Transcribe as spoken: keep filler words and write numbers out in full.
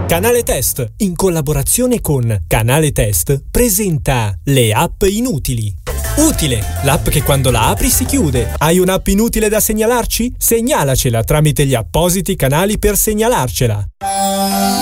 Canale Test, in collaborazione con Canale Test, presenta le app inutili. Utile, l'app che quando la apri si chiude. Hai un'app inutile da segnalarci? Segnalacela tramite gli appositi canali per segnalarcela.